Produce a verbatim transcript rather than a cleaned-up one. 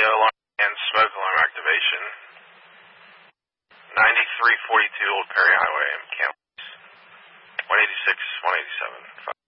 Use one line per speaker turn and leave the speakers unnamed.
audio alarm and smoke alarm activation. ninety-three forty-two Old Perry Highway in Camp. one eighty-six, one eighty-seven.